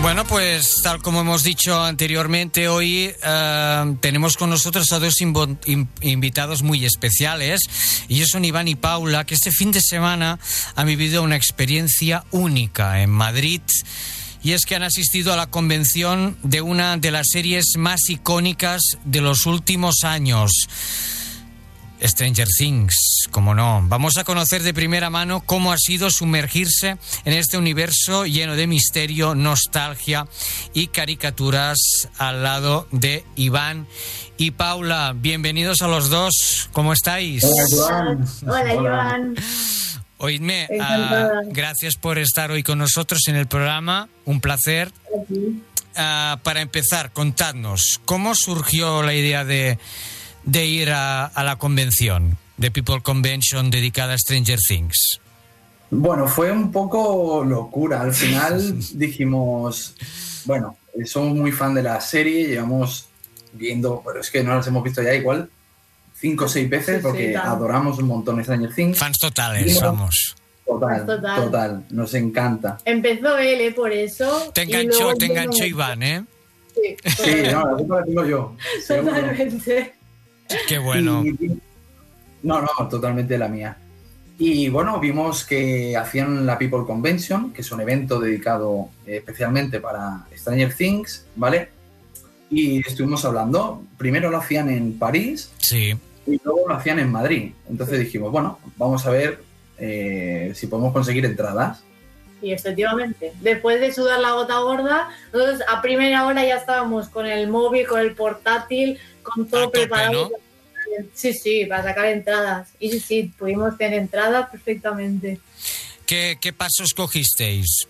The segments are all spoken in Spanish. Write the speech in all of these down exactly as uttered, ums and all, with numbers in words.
Bueno, pues tal como hemos dicho anteriormente, hoy uh, tenemos con nosotros a dos invo- in- invitados muy especiales. Ellos son Iván y Paula, que este fin de semana han vivido una experiencia única en Madrid. Y es que han asistido a la convención de una de las series más icónicas de los últimos años. Stranger Things, como no. Vamos a conocer de primera mano cómo ha sido sumergirse en este universo lleno de misterio, nostalgia y caricaturas al lado de Iván y Paula. Bienvenidos a los dos. ¿Cómo estáis? Hola, Iván. Hola, Iván. Oídme, uh, gracias por estar hoy con nosotros en el programa. Un placer. Uh, para empezar, contadnos, ¿cómo surgió la idea de... de ir a, a la convención, de People Convention dedicada a Stranger Things? Bueno, fue un poco locura. Al final dijimos, bueno, somos muy fan de la serie, llevamos viendo, pero es que no las hemos visto ya igual cinco o seis veces, porque sí, sí, adoramos un montón Stranger Things. Fans totales, y, vamos. Total, total, total, nos encanta. Empezó él, ¿eh? Por eso. Te enganchó, te enganchó Iván, ¿eh? Sí, sí, no, la culpa la tengo yo. Totalmente. Qué bueno. Y, no, no, totalmente la mía. Y bueno, vimos que hacían la People Convention, que es un evento dedicado eh, especialmente para Stranger Things, ¿vale? Y estuvimos hablando. Primero lo hacían en París, sí, y luego lo hacían en Madrid. Entonces dijimos, bueno, vamos a ver eh, si podemos conseguir entradas. Y efectivamente, después de sudar la gota gorda, nosotros a primera hora ya estábamos con el móvil, con el portátil, con todo tope, preparado. ¿no? Sí, sí, para sacar entradas. Y sí, sí, pudimos tener entradas perfectamente. ¿Qué, qué paso escogisteis?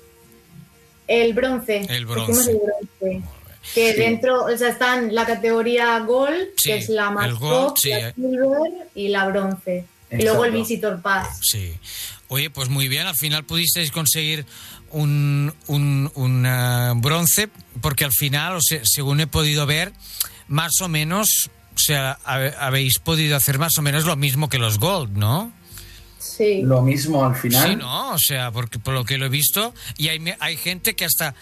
El bronce. El bronce. El bronce. Que sí. Dentro, o sea, están la categoría Gold, sí, que es la más el Gold, top, sí. la Silver y la Bronce. Exacto. Y luego el Visitor Pass. Sí. Oye, pues muy bien, al final pudisteis conseguir un, un, un uh, bronce, porque al final, o sea, según he podido ver, más o menos, o sea, habéis podido hacer más o menos lo mismo que los Gold, ¿no? Sí. Lo mismo al final. Sí, ¿no? O sea, porque por lo que lo he visto, y hay, hay gente que hasta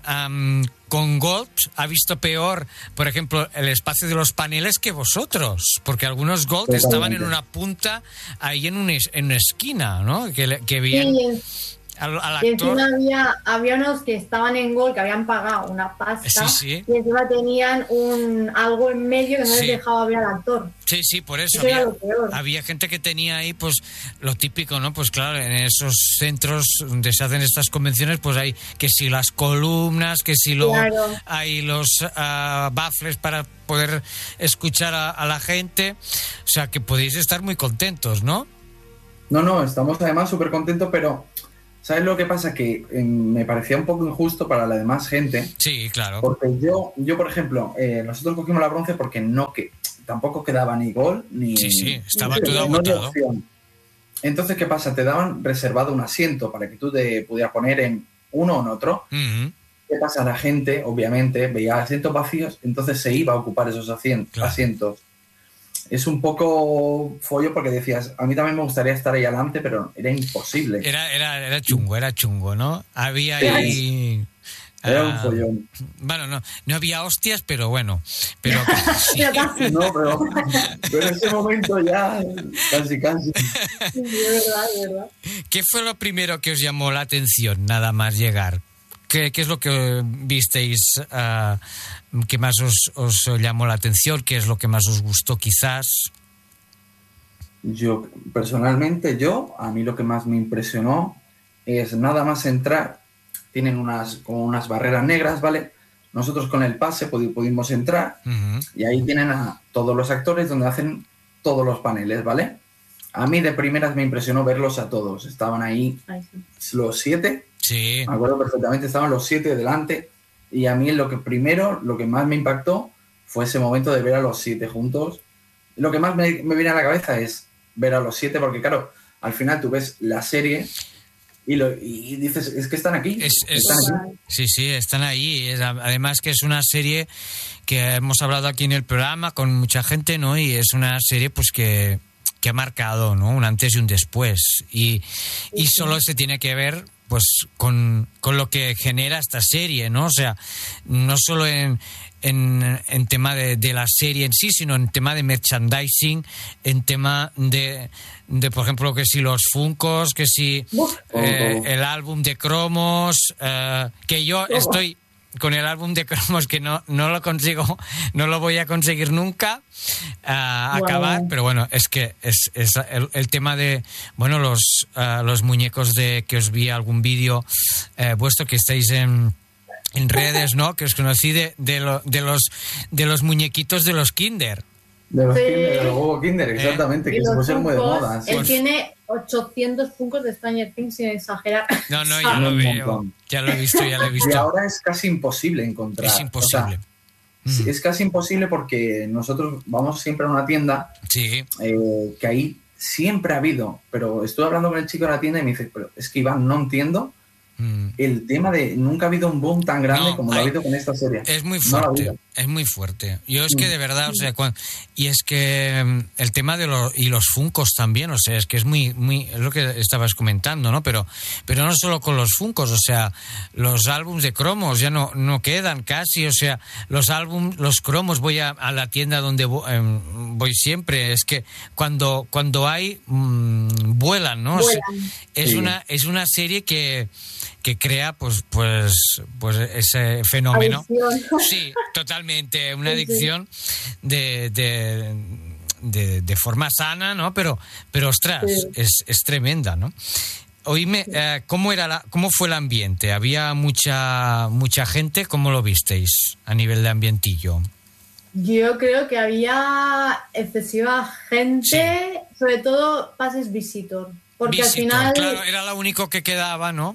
um, con Gold ha visto peor, por ejemplo, el espacio de los paneles que vosotros, porque algunos Gold Totalmente. Estaban en una punta, ahí en, un, en una esquina, ¿no? Que, que veían sí. al, al actor. Y encima había, había unos que estaban en Gold, que habían pagado una pasta, sí, sí. y encima tenían un algo en medio que no sí. les dejaba ver al actor. Sí, sí, por eso, eso había, había gente que tenía ahí, pues, lo típico, ¿no? Pues claro, en esos centros donde se hacen estas convenciones, pues hay que si las columnas, que si luego claro. hay los uh, baffles para poder escuchar a, a la gente. O sea, que podéis estar muy contentos, ¿no? No, no, estamos además súper contentos, pero ¿sabes lo que pasa? Que eh, me parecía un poco injusto para la demás gente. Sí, claro. Porque yo, yo por ejemplo, eh, nosotros cogimos la bronce porque no que tampoco quedaba ni gol, ni... Sí, sí, estaba ni, todo no agotado. Entonces, ¿qué pasa? Te daban reservado un asiento para que tú te pudieras poner en uno o en otro. Uh-huh. ¿Qué pasa? La gente, obviamente, veía asientos vacíos, entonces se iba a ocupar esos asientos. Claro. asientos. Es un poco follo porque decías, a mí también me gustaría estar ahí adelante, pero era imposible. Era, era, era chungo, era chungo, ¿no? Había Sí. ahí... Era uh, un follón. Bueno, no, no había hostias, pero bueno. Pero sí. No, pero, pero en ese momento ya casi, casi. Sí, de verdad, de verdad. ¿Qué fue lo primero que os llamó la atención nada más llegar? ¿Qué, qué es lo que visteis uh, que más os, os llamó la atención? ¿Qué es lo que más os gustó quizás? Yo, personalmente, yo, a mí lo que más me impresionó es nada más entrar. Tienen unas, como unas barreras negras, ¿vale? Nosotros con el pase pudi- pudimos entrar Uh-huh. y ahí tienen a todos los actores donde hacen todos los paneles, ¿vale? A mí de primeras me impresionó verlos a todos. Estaban ahí Ay, sí. los siete, Sí. me acuerdo perfectamente, estaban los siete delante y a mí lo que primero, lo que más me impactó fue ese momento de ver a los siete juntos. Lo que más me, me viene a la cabeza es ver a los siete porque, claro, al final tú ves la serie... Y, lo, y dices, es que están aquí. Es, es, están aquí. Sí, sí, están ahí. Es, además que es una serie que hemos hablado aquí en el programa con mucha gente, ¿no? Y es una serie pues que, que ha marcado, ¿no? Un antes y un después. Y, y solo se tiene que ver pues con, con lo que genera esta serie, ¿no? O sea, no solo en, en, en tema de, de la serie en sí, sino en tema de merchandising, en tema de, de por ejemplo, que si los Funkos, que si eh, el álbum de cromos, eh, que yo estoy con el álbum de cromos que no, no lo consigo, no lo voy a conseguir nunca uh, wow. acabar, pero bueno, es que es, es el, el tema de, bueno, los, uh, los muñecos de que os vi algún vídeo eh, vuestro que estáis en, en redes, ¿no? Que os conocí de, de, lo, de, los, de los muñequitos de los Kinder. De los sí. Kinder, de los huevos Kinder, exactamente, eh. que se pusieron muy de moda. Él pues, tiene ochocientos Funkos de Stranger Things sin exagerar. No, no, ya lo veo. Ya lo he visto, ya lo he visto. Y ahora es casi imposible encontrar. Es imposible. O sea, mm. Es casi imposible porque nosotros vamos siempre a una tienda sí. eh, que ahí siempre ha habido, pero estuve hablando con el chico de la tienda y me dice, pero es que Iván, no entiendo mm. el tema de nunca ha habido un boom tan grande no, como hay, lo ha habido con esta serie. Es muy fuerte, no es muy fuerte. Yo es que de verdad, o sea, cuando, y es que el tema de los y los Funkos también, o sea, es que es muy muy es lo que estabas comentando, ¿no? Pero pero no solo con los Funkos, o sea, los álbums de cromos ya no no quedan casi, o sea, los álbums, los cromos, voy a, a la tienda donde voy, eh, voy siempre, es que cuando cuando hay mmm, vuelan, ¿no? Vuelan. O sea, es sí. una es una serie que que crea pues pues pues ese fenómeno. Adicción. Sí, totalmente, una adicción de, de, de, de forma sana, ¿no? Pero, pero ostras, sí. es, es tremenda, ¿no? Oíme, eh, ¿cómo era la, cómo fue el ambiente? ¿Había mucha mucha gente? ¿Cómo lo visteis a nivel de ambientillo? Yo creo que había excesiva gente, sí. sobre todo pases visitor, porque visitor, al final... claro, era lo único que quedaba, ¿no?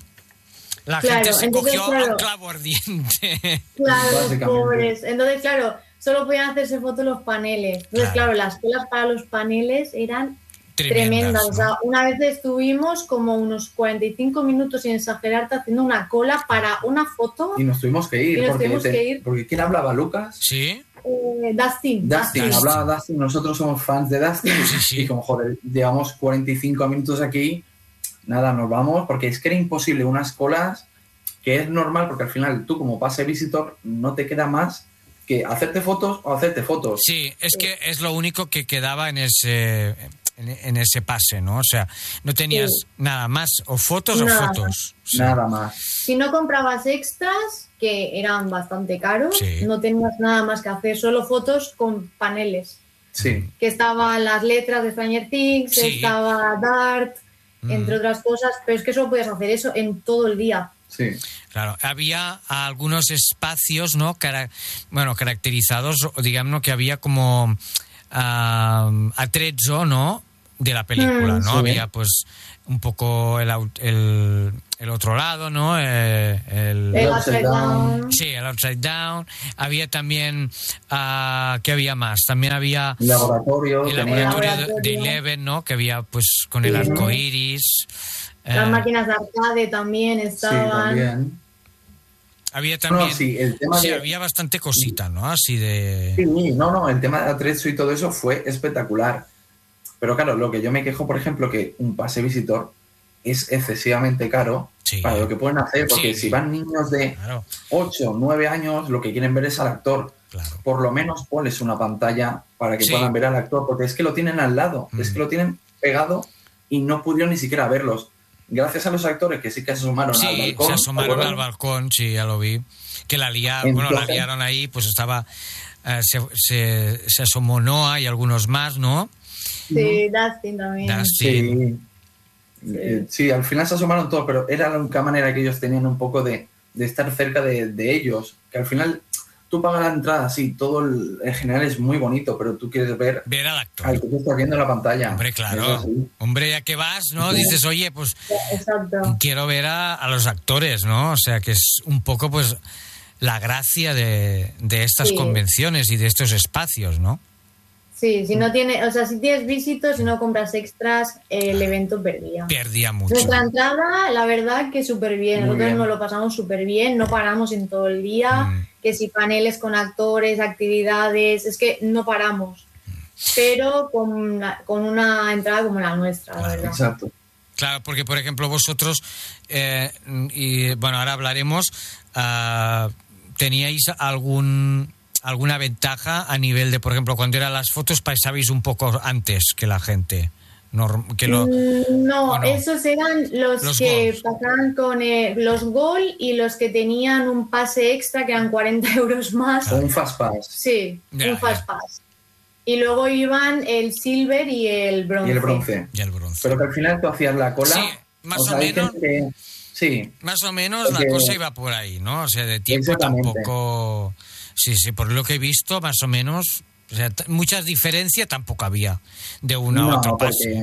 La claro, gente se entonces, cogió claro, a un clavo ardiente. Claro, pobres. Entonces, claro, solo podían hacerse fotos los paneles. Entonces, claro, claro las colas para los paneles eran tremendas. tremendas. ¿No? O sea, una vez estuvimos como unos cuarenta y cinco minutos, sin exagerarte, haciendo una cola para una foto. Y nos tuvimos que ir. Y nos porque, tuvimos te, que ir. porque ¿quién hablaba? ¿Lucas? Sí. Eh, Dustin. Dustin. Dustin. Hablaba Dustin. Nosotros somos fans de Dustin. Sí, sí. Y como, joder, llevamos cuarenta y cinco minutos aquí, nada, nos vamos, porque es que era imposible unas colas... que es normal porque al final tú como pase visitor no te queda más que hacerte fotos o hacerte fotos. Sí, es que es lo único que quedaba en ese en, en ese pase, ¿no? O sea, no tenías sí. nada más, o fotos nada. o fotos. Sí. Nada más. Si no comprabas extras, que eran bastante caros, sí. no tenías nada más que hacer, solo fotos con paneles. Sí. Que estaban las letras de Stranger Things, sí. estaba Dart, mm. entre otras cosas, pero es que solo podías hacer eso en todo el día. Sí. Claro, había algunos espacios, ¿no? Cara, bueno, caracterizados, digamos que había como uh, atrezzo, ¿no? De la película, mm, ¿no? sí. Había pues un poco el, el, el otro lado, ¿no? Eh, el, el Upside Down. down. Sí, el Upside Down. Había también, uh, ¿qué había más? También había el laboratorio, el laboratorio, el laboratorio de, de Eleven, ¿no? Que había pues con el sí. arco iris. Las eh, máquinas de arcade también estaban. Sí, también. Había también. No, sí, el tema sí de... había bastante cosita, ¿no? Así de. Sí, no, no, el tema de atrezzo y todo eso fue espectacular. Pero claro, lo que yo me quejo, por ejemplo, que un pase visitor es excesivamente caro sí. para lo que pueden hacer, porque sí. si van niños de claro. ocho, nueve años, lo que quieren ver es al actor. Claro. Por lo menos ponles una pantalla para que sí. puedan ver al actor, porque es que lo tienen al lado, mm. es que lo tienen pegado y no pudieron ni siquiera verlos. Gracias a los actores que sí que se asomaron sí, al balcón. se asomaron al balcón, sí, ya lo vi. Que la liaron, Entonces, bueno, la liaron ahí, pues estaba, eh, se, se, se asomó Noah y algunos más, ¿no? Sí, Dustin también. Dustin. Sí. Sí. sí, al final se asomaron todos, pero era la única manera que ellos tenían un poco de, de estar cerca de, de ellos. Que al final tú pagas la entrada, sí, todo el, en general es muy bonito, pero tú quieres ver, ver al actor. Al que tú estás viendo en la pantalla. Hombre, claro. Hombre, ya que vas, ¿no? Sí. Dices, oye, pues Exacto. quiero ver a, a los actores, ¿no? O sea, que es un poco, pues, la gracia de, de estas sí. convenciones y de estos espacios, ¿no? Sí, si no tiene, o sea, si tienes visitos, si no compras extras, el evento perdía. Perdía mucho. Nuestra entrada, la verdad que súper bien. Muy Nosotros bien. nos lo pasamos súper bien, no paramos en todo el día, mm. que si paneles con actores, actividades, es que no paramos. Mm. Pero con, con una entrada como la nuestra, la verdad. Exacto. Claro, porque por ejemplo vosotros, eh, y bueno, ahora hablaremos, uh, ¿teníais algún alguna ventaja a nivel de, por ejemplo, cuando eran las fotos, pasabais un poco antes que la gente? Que lo, no, no, esos eran los, los que goals. pasaban con eh, los gol y los que tenían un pase extra que eran cuarenta euros más. O un fast pass. Sí, ya, un fast ya. pass. Y luego iban el silver y el bronce. Y el bronce. Y el bronce. Pero que al final tú hacías la cola. Sí, más o, o sea, menos. Que, sí. Más o menos porque, la cosa iba por ahí, ¿no? O sea, de tiempo tampoco. Sí, sí, por lo que he visto, más o menos. O sea, t- muchas diferencias tampoco había de una no, a otra pase.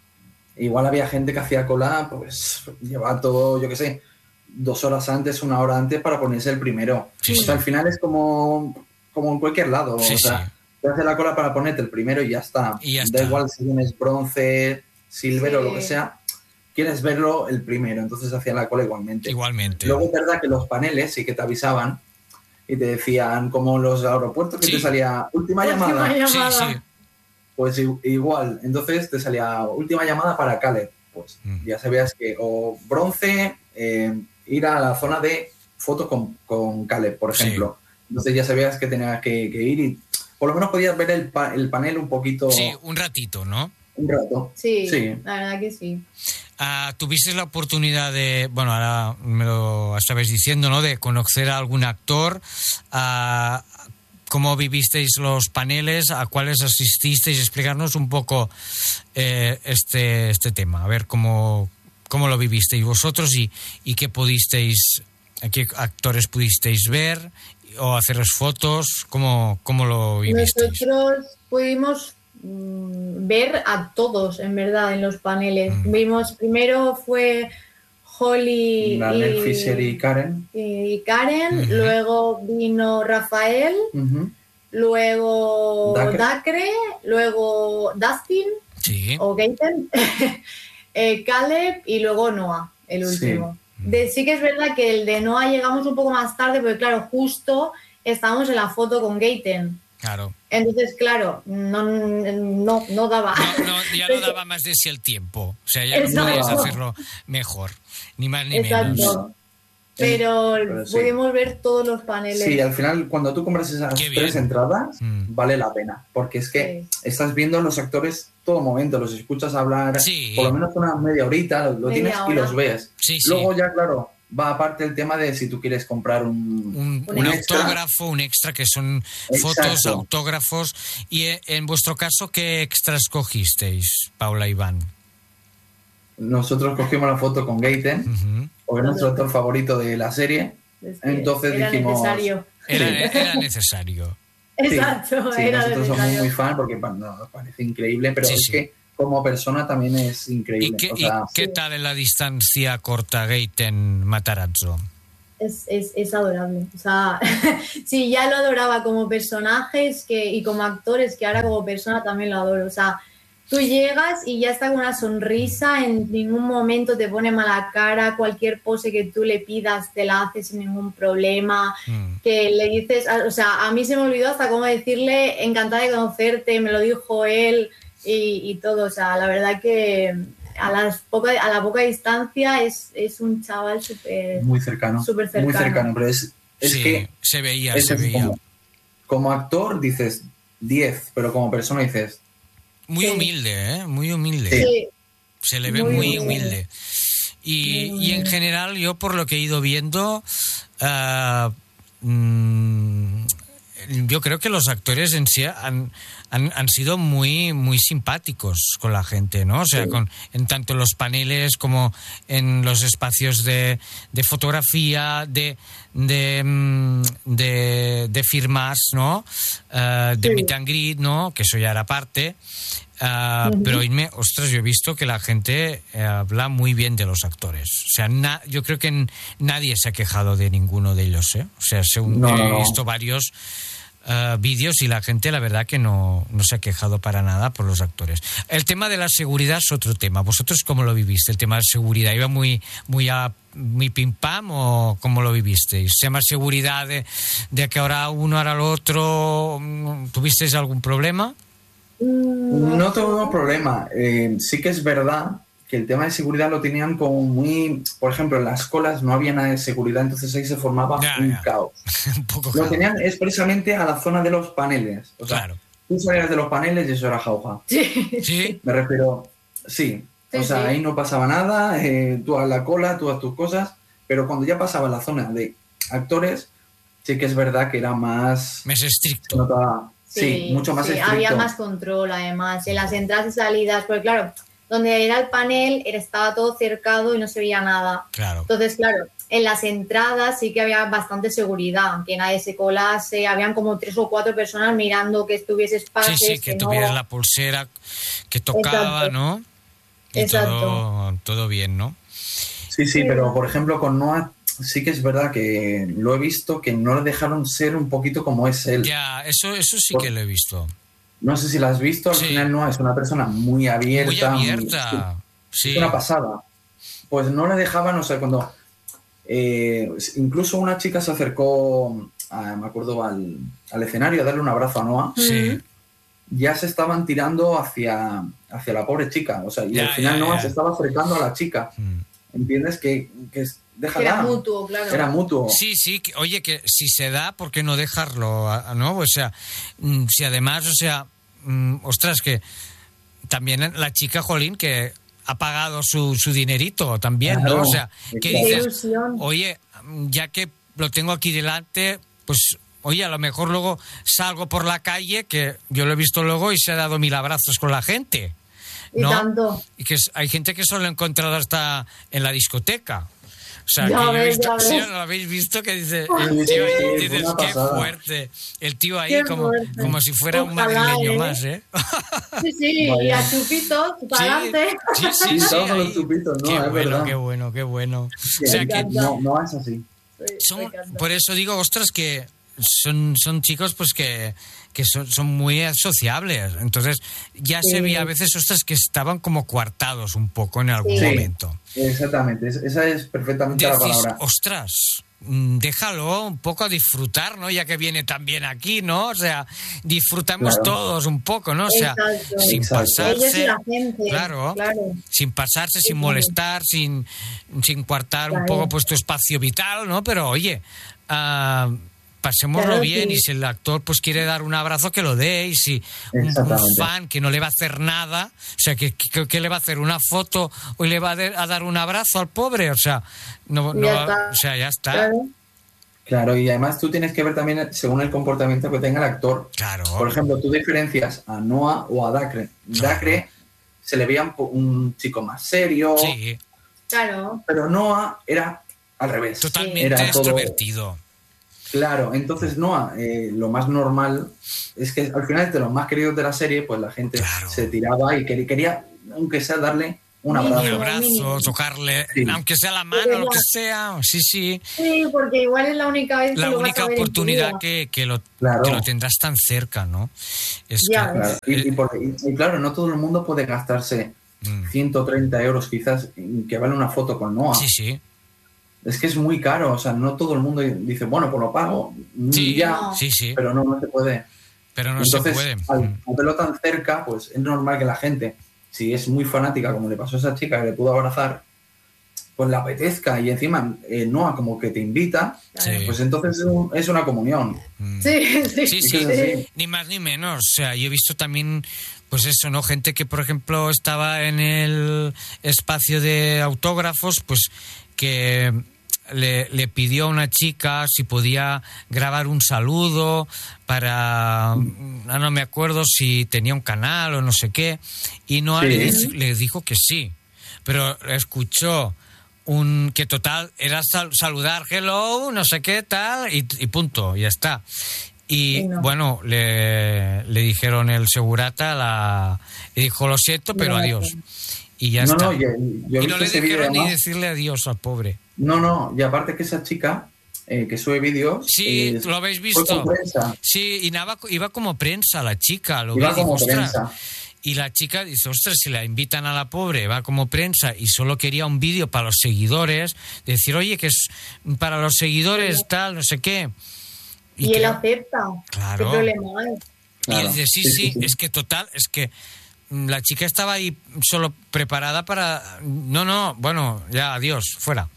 Igual había gente que hacía cola, pues llevaba todo, yo qué sé, dos horas antes, una hora antes para ponerse el primero. Sí, o sea, sí. al final es como, como en cualquier lado. Sí, o sea, sí. te haces la cola para ponerte el primero y ya está. Y ya da está. igual si tienes bronce, silver sí. o lo que sea, quieres verlo el primero, entonces hacían la cola igualmente. Igualmente. Luego es verdad que los paneles sí que te avisaban y te decían, como los aeropuertos, que Sí. te salía última, Última llamada. llamada. Sí, sí. Pues igual, entonces te salía última llamada para Caleb. Pues Mm. ya sabías que, o bronce, eh, ir a la zona de fotos con, con Caleb, por ejemplo. Sí. Entonces ya sabías que tenías que, que ir y por lo menos podías ver el, pa el panel un poquito. Sí, un ratito, ¿no? Un rato. Sí, sí. la verdad que sí. Uh, ¿Tuviste la oportunidad de, bueno, ahora me lo estabais diciendo, ¿no?, de conocer a algún actor? Uh, ¿Cómo vivisteis los paneles? ¿A cuáles asististeis? Explicarnos un poco eh, este, este tema. A ver cómo, cómo lo vivisteis vosotros y, y qué pudisteis, qué actores pudisteis ver o haceros fotos. ¿Cómo, cómo lo vivisteis? Nosotros pudimos mmm, ver a todos, en verdad, en los paneles. Mm. Vimos, primero fue Holly Daniel y, Fisher y Karen. Y Karen, uh-huh. Luego vino Rafael, uh-huh. Luego Dacre, Dacre luego Dustin sí. o Gaten, eh, Caleb y luego Noah, el último. Sí. De, sí que es verdad que el de Noah llegamos un poco más tarde porque claro, justo estábamos en la foto con Gaten. Claro. Entonces, claro, no, no, no daba. No, no, ya no daba más de sí el tiempo. O sea, ya Exacto. no podías hacerlo mejor. Ni más ni Exacto. menos. Pero, Pero sí. pudimos ver todos los paneles. Sí, al final, cuando tú compras esas Qué tres bien. entradas, mm. vale la pena. Porque es que sí. estás viendo a los actores todo momento, los escuchas hablar, sí. por lo menos una media horita, lo media tienes hora. Y los ves. Sí, Luego sí. ya, claro, va aparte el tema de si tú quieres comprar un... Un, un, un autógrafo, un extra, que son Exacto. fotos, autógrafos. Y en vuestro caso, ¿qué extras cogisteis, Paula y Iván? Nosotros cogimos la foto con Gaten, uh-huh. porque es nuestro actor favorito de la serie. Es que Entonces era dijimos... Necesario. Era, era necesario. Exacto, sí, sí, era nosotros necesario. somos muy fan porque no, nos parece increíble, pero sí, es sí. que como persona también es increíble. ¿Y qué, o sea, ¿y qué sí. tal en la distancia corta Gaten-Matarazzo? Es, es, es adorable. O sea, sí, ya lo adoraba como personaje es que, y como actor, es que ahora como persona también lo adoro. O sea, tú llegas y ya está con una sonrisa, en ningún momento te pone mala cara, cualquier pose que tú le pidas te la hace sin ningún problema, mm. que le dices, o sea, a mí se me olvidó hasta cómo decirle encantada de conocerte, me lo dijo él y, y todo, o sea, la verdad que a, las poca, a la poca distancia es, es un chaval súper muy cercano, súper cercano. Muy cercano, pero es, es sí, que... se veía, se veía. Como, como actor dices diez, pero como persona dices... Muy sí. humilde, ¿eh? Muy humilde. Sí. Se le ve muy, muy humilde. Y, muy y en general, yo por lo que he ido viendo, uh, mmm, yo creo que los actores en sí han, han, han sido muy, muy simpáticos con la gente, ¿no? O sea, sí. con, en tanto en los paneles como en los espacios de, de fotografía, de, de, de, de firmas, ¿no? Uh, de sí. meet and greet, ¿no? Que eso ya era parte. Uh, uh-huh. Pero, me, ostras, yo he visto que la gente eh, habla muy bien de los actores. O sea, na, yo creo que n- nadie se ha quejado de ninguno de ellos, ¿eh? O sea, según no, he no. visto varios uh, vídeos y la gente, la verdad, que no, no se ha quejado para nada por los actores. El tema de la seguridad es otro tema. ¿Vosotros cómo lo viviste? El tema de seguridad, ¿iba muy, muy a muy pim pam o cómo lo vivisteis? ¿Se llama seguridad de, de que ahora uno, ahora el otro? ¿Tuvisteis algún problema? No tengo problema. Eh, sí que es verdad que el tema de seguridad lo tenían como muy... Por ejemplo, en las colas no había nada de seguridad, entonces ahí se formaba ya, un ya. caos. un poco Lo claro. tenían expresamente a la zona de los paneles. O sea, Claro. tú salías de los paneles y eso era jauja. Sí. Sí, Me refiero... Sí. Sí, O sea, sí. ahí no pasaba nada, eh, tú a la cola, tú a tus cosas, pero cuando ya pasaba la zona de actores, sí que es verdad que era más... más se estricto. notaba- sí, mucho más sí, estricto. había más control además en las entradas y salidas, porque claro, donde era el panel era- estaba todo cercado y no se veía nada. Claro. Entonces, claro, en las entradas sí que había bastante seguridad, que nadie se colase, habían como tres o cuatro personas mirando que estuviese Sí, espacio. sí, que tuvieras la pulsera que tocaba, Exacto. ¿no? Y Exacto. todo, todo bien, ¿no? Sí, sí, pero por ejemplo con Noah sí que es verdad que lo he visto que no le dejaron ser un poquito como es él. Ya, eso, eso sí Por- que lo he visto. No sé si lo has visto, al Sí. final Noah es una persona muy abierta. Muy abierta. sí, Sí. Es una pasada. Pues no le dejaban, o sea, cuando... eh, incluso una chica se acercó, a- me acuerdo, al, al escenario a darle un abrazo a Noah. Sí. Ya se estaban tirando hacia, hacia la pobre chica. O sea, y Ya, al final ya, Noah ya. se estaba acercando a la chica. Mm. ¿Entiendes? Que, que es- Que déjala. era mutuo, claro. Era mutuo. Sí, sí, que- oye, que si se da, ¿por qué no dejarlo? a- ¿No? O sea, mm, si además, o sea, mm, ostras, que también la chica, Jolín, que ha pagado su, su dinerito también, Claro, ¿no? O sea, que exacto. Qué dices, ilusión. oye, ya que lo tengo aquí delante, pues, oye, a lo mejor luego salgo por la calle, que yo lo he visto luego y se ha dado mil abrazos con la gente, Y ¿no? tanto. Y que es- hay gente que solo he encontrado hasta en la discoteca. O sea, Ya que yo he ves, visto, ya ¿sí, ves. ¿no lo habéis visto? Que dice, Sí, el sí, tío ahí, sí, dices, una qué pasada. fuerte. El tío ahí Qué como, fuerte. como si fuera un Ojalá, madrileño ¿eh? más, ¿eh? Sí, sí, y Vaya. a chupitos, para adelante. sí, sí, Sí, sí, estaba con los ahí. chupitos, ¿no? Qué Es bueno, verdad. qué bueno, qué bueno. Sí, O sea, Me que encanta. no, no es así. son, Me encanta. por eso digo, ostras, que son, son chicos pues que, que son, son muy sociables. Entonces, ya Sí. se veía a veces, ostras, que estaban como coartados un poco en algún Sí. momento. Exactamente, es- esa es perfectamente la Decís, palabra. ostras, mm, déjalo un poco a disfrutar, ¿no? Ya que viene también aquí, ¿no? O sea, disfrutamos Claro. todos un poco, ¿no? O sea, Exacto. sin Exacto. Ellos y pasarse, la gente. claro, Claro. sin pasarse, sin Sí. molestar, sin, sin coartar un Claro. poco pues tu espacio vital, ¿no? Pero oye, ah, pasémoslo Claro, bien sí. y si el actor pues quiere dar un abrazo que lo dé y si un, un Exactamente. fan que no le va a hacer nada, o sea, que, que, que le va a hacer una foto o le va a, de- a dar un abrazo al pobre, o sea, no, no Ya va- está. o sea, ya está. Claro. Claro, y además tú tienes que ver también según el comportamiento que tenga el actor. Claro. Por ejemplo, tú diferencias a Noah o a Dacre. Claro. Dacre se le veía un, po- un chico más serio, Sí, Claro. pero Noah era al revés. totalmente Era todo- extrovertido. Claro, entonces Noah, eh, lo más normal es que al final de los más queridos de la serie, pues la gente Claro. se tiraba y quería, quería, aunque sea, darle un Mínimo. abrazo. Un abrazo, mínimo. tocarle, Sí. aunque sea la mano, lo que sea, sí, sí. Sí, porque igual es la única vez que La lo vas única a ver en tu oportunidad vida. que, que, lo, Claro. que lo tendrás tan cerca, ¿no? Es Ya que, ves. Claro, y, y por- y- y claro, no todo el mundo puede gastarse mm, ciento treinta euros quizás en que vale una foto con Noah. sí, sí, Es que es muy caro, o sea, no todo el mundo dice, bueno, pues lo pago, mm, sí, ya, No. sí, sí, pero no, no se puede. pero no Entonces, se puede. al, Mm. al verlo tan cerca, pues es normal que la gente, si es muy fanática, como le pasó a esa chica que le pudo abrazar, pues le apetezca y encima eh, Noah como que te invita, Sí. pues entonces es, un- es una comunión. Mm. Sí, sí. Sí, Es sí, que es así. ni más ni menos. O sea, yo he visto también, pues eso, ¿no? Gente que, por ejemplo, estaba en el espacio de autógrafos, pues que le, le pidió a una chica si podía grabar un saludo para, ah, no me acuerdo si tenía un canal o no sé qué, y Noah Sí. le, dice- le dijo que sí, pero escuchó un que total era sal- saludar, hello, no sé qué tal, y, y punto, ya está. Y Sí, no. bueno, le, le dijeron el segurata, la, y dijo, lo siento, pero No, adiós. Y ya no, está. no, yo, yo he y no visto le ese vídeo dijeron ni además. decirle adiós al pobre. No, no, y aparte que esa chica eh, que sube vídeos... Sí, eh, lo habéis fue visto. con prensa, Sí, y nada, iba como prensa la chica, lo iba vi, digo, como "Ostras". prensa. Y la chica dice, ostras, si la invitan a la pobre, va como prensa y solo quería un vídeo para los seguidores, decir, oye, que es para los seguidores, tal, no sé qué. Y, él creo- acepta. Claro. ¿Qué problema hay? Y Claro. él dice, sí, Sí, sí, sí, sí. es que total, es que la chica estaba ahí solo preparada para... No, no, bueno, ya, adiós, fuera.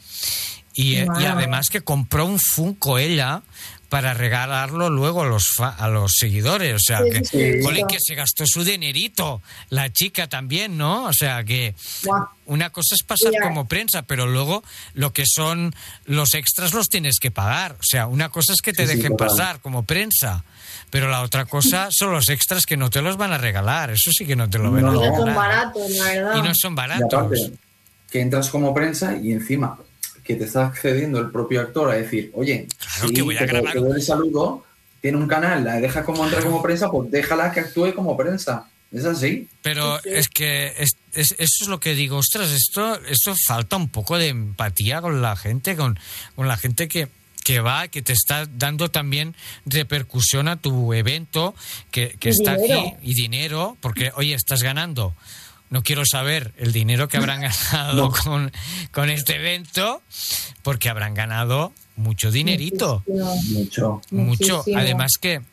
Y, wow. y además que compró un Funko ella para regalarlo luego a los fa- a los seguidores, o sea, sí, que, sí, jolín, que se gastó su dinerito, la chica también, ¿no? O sea, que wow. una cosa es pasar yeah. como prensa, pero luego lo que son los extras los tienes que pagar, o sea, una cosa es que te sí, dejen sí, pasar como prensa, pero la otra cosa son los extras que no te los van a regalar, eso sí que no te lo van no, a regalar. Y no son baratos, la verdad. Y no son baratos. Y aparte, que entras como prensa y encima... que te está accediendo el propio actor a decir, oye, claro, sí, que voy a te, grabar. te doy el saludo, tiene un canal, la deja como entrar como prensa, pues déjala que actúe como prensa. Es así. Pero sí, sí. es que es, es, eso es lo que digo, ostras, esto, esto falta un poco de empatía con la gente, con, con la gente que, que va, que te está dando también repercusión a tu evento, que, que está dinero. aquí, y dinero, porque, oye, estás ganando. No quiero saber el dinero que habrán ganado no. con, con este evento, porque habrán ganado mucho dinerito. Mucho. Mucho. Muchísimo. Además que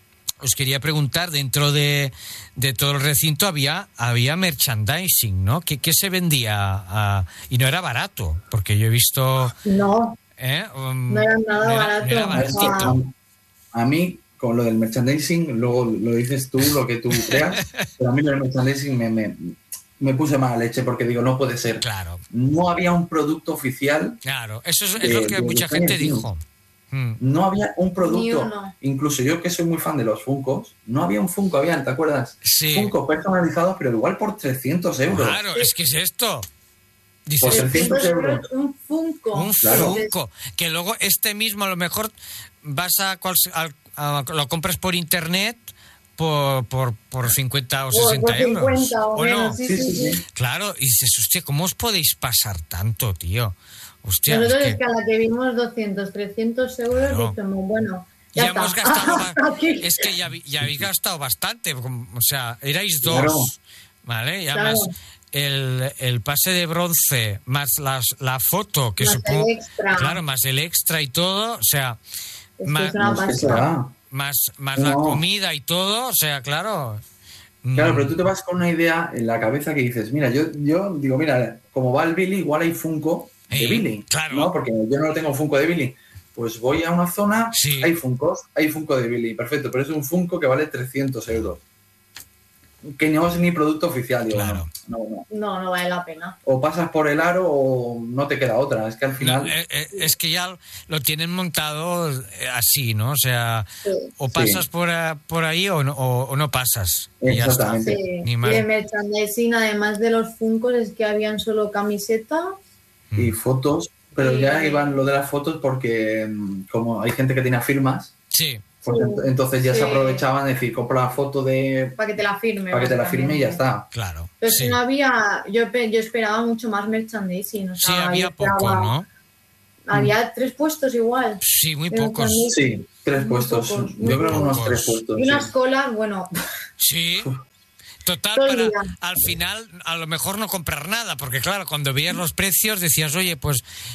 os quería preguntar, dentro de, de todo el recinto había, había merchandising, ¿no? ¿Qué, qué se vendía? Uh, y no era barato, porque yo he visto... No, ¿eh? um, no era nada no era, barato. No era baratito. A, a mí... con lo del merchandising, luego lo dices tú, lo que tú creas, pero a mí lo del merchandising me, me, me puse mala leche porque digo, no puede ser. Claro. No había un producto oficial. Claro, eso es, es de, lo que mucha gente dijo. No había un producto. Incluso yo, que soy muy fan de los Funkos, no había un Funko, habían, ¿te acuerdas? Sí. Funko personalizados, pero igual por trescientos euros. Claro, es que es esto. Dices, por trescientos euros. Un Funko. Un claro. Funko. Que luego este mismo, a lo mejor, vas a... Cual, al, a lo compras por internet por, por, por cincuenta o sesenta por cincuenta euros. O, ¿O menos, no? Sí, sí, sí, sí. Claro, y dices, hostia, ¿cómo os podéis pasar tanto, tío? Hostia, Nosotros es es que... que a la que vimos doscientos, trescientos euros, claro. Dijimos, bueno, ya, ya está. hemos gastado más, es que ya, ya habéis gastado bastante, o sea, erais dos, claro. ¿Vale? Y además... Claro. El, el pase de bronce más las, la foto que más supongo, el extra. Claro, más el extra y todo, o sea, es más, no más, más no. la comida y todo, o sea, claro. Claro, pero tú te vas con una idea en la cabeza que dices, mira, yo, yo digo, mira, como va el Billy, igual hay Funko de hey, Billy, claro. ¿no? Porque yo no tengo Funko de Billy. Pues voy a una zona, sí. hay Funkos, hay Funko de Billy, perfecto, pero es un Funko que vale trescientos euros. Que no es ni producto oficial, digo, claro. no, no, no. No, no vale la pena. O pasas por el aro o no te queda otra. Es que al final... No, eh, eh, es que ya lo tienen montado así, ¿no? O sea, sí. o pasas sí. por, por ahí o no, o, o no pasas. Exactamente. Y ya está. Sí. Ni más. Y de merchandising, además de los Funkos, es que habían solo camisetas. Y fotos, pero sí. ya iban lo de las fotos porque como hay gente que tiene firmas... Sí. Porque sí, entonces ya sí. se aprovechaban de decir, compra la foto de... Para que te la firme. Para que te la firme y ya está. Claro. Pero sí. si no había... Yo, yo esperaba mucho más merchandising. O sea, sí, había esperaba, poco, ¿no? Había mm. tres puestos igual. Sí, muy pocos. Sí, tres muy puestos. Pocos, yo creo unos pocos. tres puestos. Y unas sí. colas, bueno... Sí. Total, para al final a lo mejor no comprar nada, porque claro, cuando veías los precios decías, oye, pues...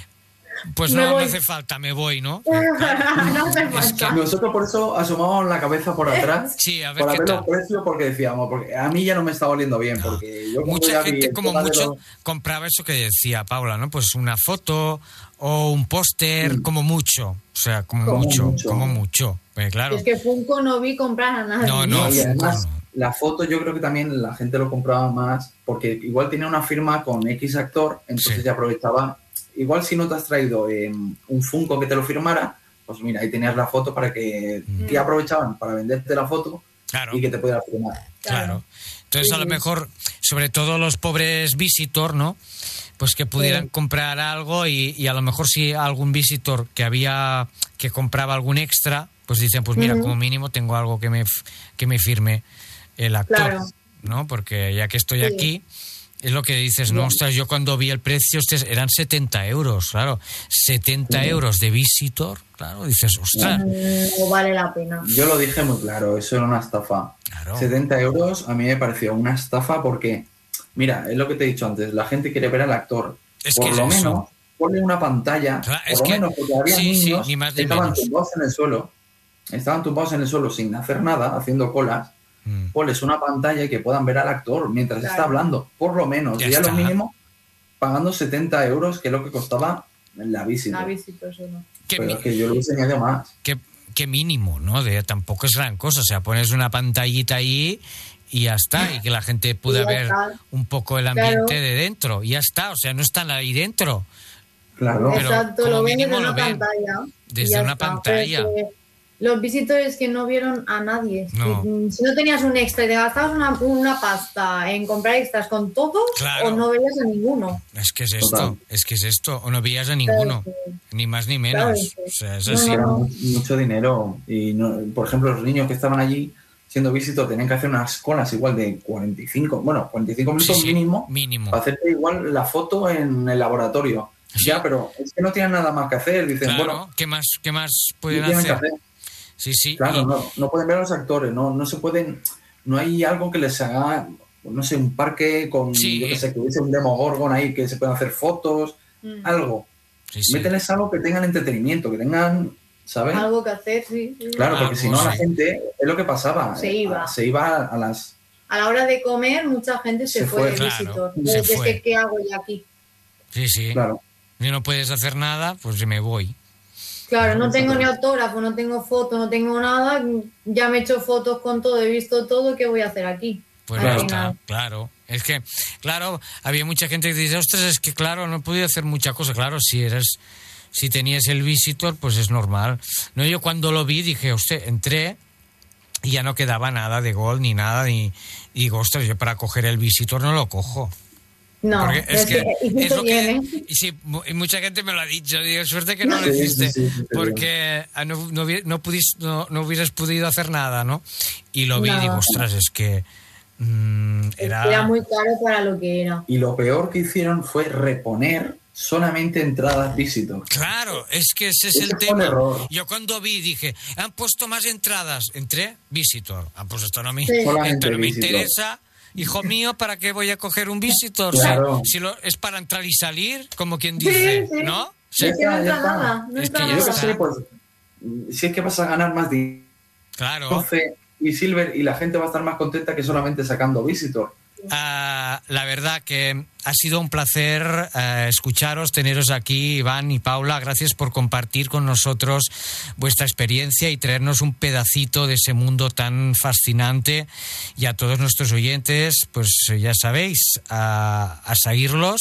Pues no, no hace falta, me voy, ¿no? Claro. No hace falta. Es que nosotros por eso asomábamos la cabeza por atrás sí, a ver para qué ver tal. los precios, porque decíamos, porque a mí ya no me está oliendo bien, no. porque yo mucha gente como mucho los... compraba eso que decía Paula, ¿no? Pues una foto o un póster, sí. como mucho, o sea, como, como mucho, mucho, como mucho. Pues claro. Es que Funko no vi comprar a nadie. No, no, y además, Funko no. La foto yo creo que también la gente lo compraba más, porque igual tenía una firma con X actor, entonces sí. ya aprovechaba. Igual si no te has traído eh, un Funko que te lo firmara, pues mira, ahí tenías la foto para que mm. te aprovechaban para venderte la foto claro. y que te pudiera firmar. Claro. Entonces a lo mejor, sobre todo los pobres visitor, ¿no? Pues que pudieran sí. comprar algo y, y a lo mejor si algún visitor que había, que compraba algún extra, pues dicen, pues mira, uh-huh. como mínimo tengo algo que me, que me firme el actor, claro. ¿no? Porque ya que estoy sí. aquí... Es lo que dices, ¿no? Ostras, yo cuando vi el precio, ostras, eran setenta euros, claro. setenta sí. euros de visitor, claro, dices, ostras. No vale la pena. Yo lo dije muy claro, eso era una estafa. Claro. setenta euros a mí me pareció una estafa porque, mira, es lo que te he dicho antes, la gente quiere ver al actor. Es por que lo es menos, eso. ponle una pantalla, claro, por es lo que, menos, porque había sí, niños sí, ni más que ni estaban menos. tumbados en el suelo, estaban tumbados en el suelo sin hacer nada, haciendo colas, mm. ponles una pantalla y que puedan ver al actor mientras claro. está hablando, por lo menos, ya, ya lo mínimo, pagando setenta euros, que es lo que costaba la visita. La visita, eso no. Pero mi... es que yo lo hubiese añadido más. ¿Qué, qué mínimo, ¿no? De, tampoco es gran cosa, o sea, pones una pantallita ahí y ya está, y que la gente pueda ver está. un poco el ambiente claro. de dentro, y ya está, o sea, no están ahí dentro. Claro. Pero exacto, lo ven desde una ven. pantalla. Desde una está. pantalla. Los visitores que no vieron a nadie. No. Si no tenías un extra y te gastabas una, una pasta en comprar extras con todos, claro. o no veías a ninguno. Es que es esto, Total. es que es esto, o no veías a ninguno, claro, sí. ni más ni menos. Claro, sí. O sea, es así. Era mucho dinero. Y no, por ejemplo, los niños que estaban allí siendo visitor tenían que hacer unas colas igual de cuarenta y cinco, bueno, cuarenta y cinco minutos sí, sí. mínimo, mínimo, para hacerte igual la foto en el laboratorio. Sí. Ya, pero es que no tienen nada más que hacer. Dicen, claro, bueno, ¿qué más, qué más pueden hacer? hacer? Sí, sí. Claro, y... no, no pueden ver a los actores, no, no se pueden, no hay algo que les haga, no sé, un parque con, sí. yo que sé, que hubiese un Demogorgon ahí, que se puedan hacer fotos, mm. algo. Sí, sí. Mételes algo que tengan entretenimiento, que tengan, ¿sabes? Algo que hacer, sí. sí. Claro, porque algo, si no, sí. la gente, es lo que pasaba. Se iba. A, se iba a las... A la hora de comer, mucha gente se, se fue de claro, visitor. Se es fue. que, ¿qué hago yo aquí? Sí, sí. Claro. Si no puedes hacer nada, pues me voy. Claro, no tengo ni autógrafo, no tengo foto, no tengo nada, ya me he hecho fotos con todo, he visto todo, ¿qué voy a hacer aquí? Pues ya está, claro. Es que, claro, había mucha gente que dice, ostras, es que claro, no he podido hacer mucha cosa. Claro, si eres, si tenías el visitor, pues es normal. No, yo cuando lo vi dije, hostia, entré y ya no quedaba nada de gol ni nada, ni, y digo, ostras, yo para coger el visitor no lo cojo. No, porque es, es que, que es lo bien, que ¿eh? y sí, y mucha gente me lo ha dicho, digo, suerte que no lo hiciste, sí, sí, sí, porque no, no, no, pudiste, no, no hubieras podido hacer nada, ¿no? Y lo vi no. y digo, ostras, es que mmm, era... era muy caro para lo que era. Y lo peor que hicieron fue reponer solamente entradas visitor. Claro, es que ese es ese el tema. Yo cuando vi dije, han puesto más entradas, entré visitor. Ah, pues esto no me, sí. esto no me interesa. Hijo mío, ¿para qué voy a coger un visitor? Claro. Si, si lo, es para entrar y salir, como quien dice, sí, sí. ¿no? Sí, es que no entra nada. No es entra que nada. Yo que sé, pues, si es que vas a ganar más dinero. Claro. Y Silver, y la gente va a estar más contenta que solamente sacando visitor. Uh, la verdad que ha sido un placer uh, escucharos, teneros aquí, Iván y Paula. Gracias por compartir con nosotros vuestra experiencia y traernos un pedacito de ese mundo tan fascinante. Y a todos nuestros oyentes, pues ya sabéis, uh, a seguirlos,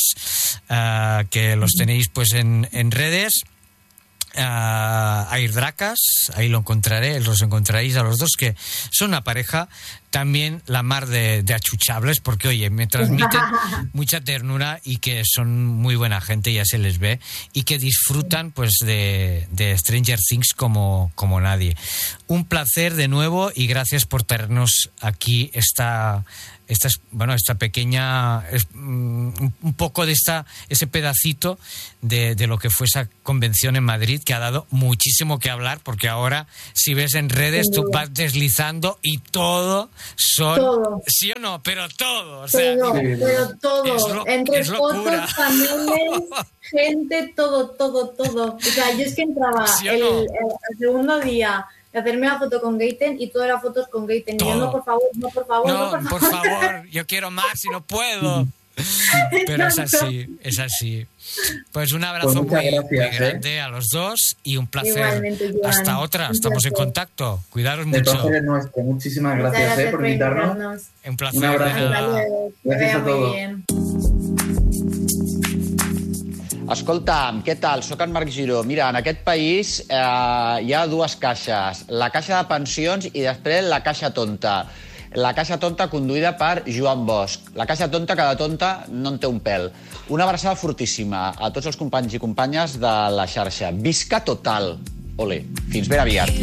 uh, que los tenéis pues en, en redes. Uh, Airdracas, ahí lo encontraré, los encontraréis a los dos, que son una pareja también la mar de, de achuchables, porque oye, me transmiten mucha ternura y que son muy buena gente, ya se les ve, y que disfrutan pues de, de Stranger Things como, como nadie. Un placer de nuevo y gracias por traernos aquí esta esta bueno esta pequeña un poco de esta ese pedacito de, de lo que fue esa convención en Madrid, que ha dado muchísimo que hablar, porque ahora si ves en redes tú vas deslizando y todo son todo. ¿Sí o no? Pero todo, o sea, todo, pero todo, es lo, entre es fotos, paneles, gente, todo, todo, todo. O sea, yo es que entraba ¿Sí el, no? el, el segundo día de hacerme la foto con Gaten y todas las fotos con Gaten. Y yo, no, por favor, no, por favor, no, no, por favor. por favor, yo quiero más y no puedo. Pero es así, es así. Pues un abrazo pues muy, gracias, muy grande eh. a los dos y un placer. Igualmente, hasta otra, estamos en contacto. Cuidaros mucho. El placer es nuestro. Muchísimas gracias, gracias eh, por invitarnos. Un placer. Un abrazo. Gracias a todos. Escolta'm, què tal? Soc en Marc Giró. Mira, en aquest país eh, hi ha dues caixes, la caixa de pensions i després la caixa tonta. La caixa tonta conduïda per Joan Bosch. La caixa tonta, cada tonta no en té un pèl. Una abraçada fortíssima a tots els companys i companyes de la xarxa. Visca Total! Ole, fins ben aviat.